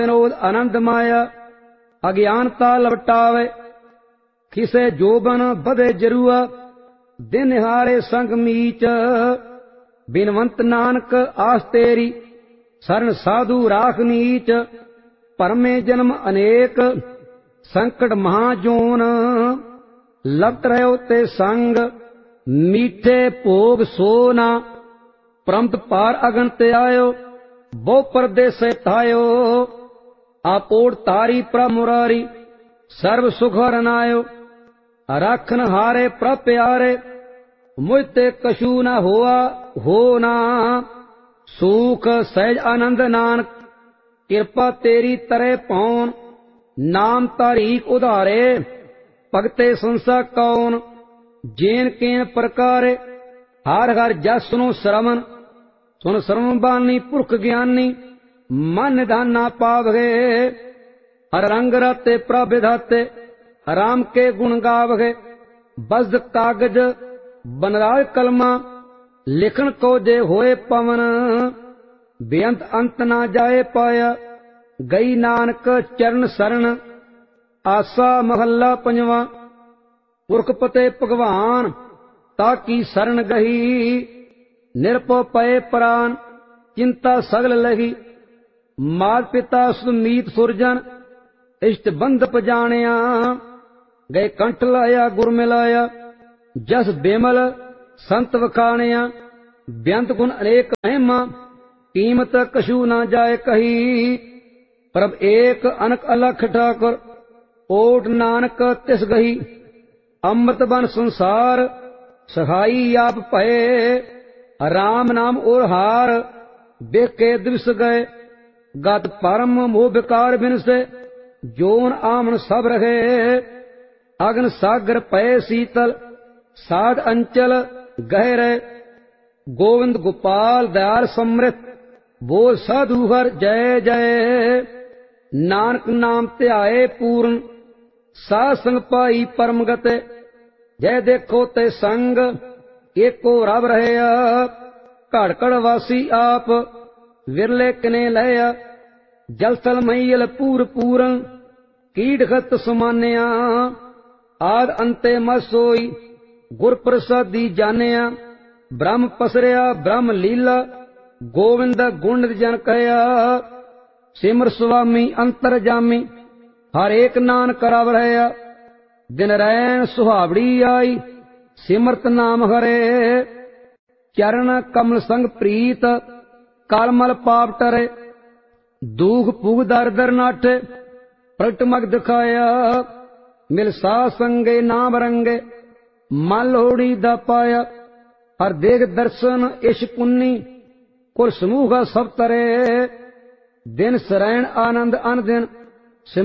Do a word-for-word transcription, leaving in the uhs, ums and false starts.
विनोद आनंद माया अज्ञानता लवटावे। खिसे जोबन बधे जरुआ दिन हारे संग मीच। बिनवंत नानक आस तेरी शरण साधु राख नीच। परमे जन्म अनेक संकट महाजोन। लपट रहो ते संग मीठे भोग सोना। प्रमत पार अगन ते आयो बहु परदेसे थायो। आपोड़ तारी प्रभ मुरारी सर्व सुख रनायो। राखन हारे प्रभ प्यारे मुझ ते कछु न होआ हो ना। सुख सहज आनंद नानक कृपा तेरी तरे पौन। नाम तारीख उधारे भगते संसा कौन। जेन केन प्रकारे हर हर जस सुनो श्रवण। सुन श्रवण बानी पुरख ज्ञानी मन निधाना पावगे। हर रंग राते प्रभ विधाते राम के गुण गावगे। बज्र कागज बनराज कलमा लिखन को जे होए पवन। बेअंत अंत ना जाए पाया गई नानक चरण शरण। आसा महला पंजवा पुरख पते भगवान ताकी शरण गही। निरपो पए प्राण चिंता सगल लही। मात पिता सुमीत सुरजन इष्ट बंध पजाणिया। गए कंठ लाया गुर मिलाया जस बेमल संत वखाणिया। बेअंत गुण अनेक महिमा कीमत कछु ना जाए कही। प्रभ एक अनक अलख ठाकुर ओट नानक तिस गही। अमृत बन संसार सहाई आप भये। राम नाम और हार देख के दिवस गए। गत परम मोह विकार बिन से जोन आमन सब रहे। अगन सागर पय शीतल साध अंचल गहरे। गोविंद गोपाल दयाल समृत बोल साधु हर जय जय। नानक नाम ध्याए पूर्ण साध संग पाई परम गते। जय देखो ते संग एको रब रहे। घड़ घड़ वासी आप विरले किने लया। जल थल मैयल पूर पूरन कीट खत समान्या। आद अंते मत सोई गुर प्रसादी जानिया। ब्रह्म पसरिया ब्रह्म लीला गोविंद गुण जन कहया। सिमर स्वामी अंतर जामी हर एक नानक रब रहया। दिन रैन सुहावड़ी आई सिमरत नाम हरे। चरण कमल संग प्रीत कालमल पाप टरे। दूख पुग दर दर नाठे प्रगट मग दिखाया। मिल सा संगे नाम रंगे मन लोड़ी दा पाया। हर देख दर्शन इश पुन्नी कुल समूह सब तरे। दिन सरैन आनंद अन दिन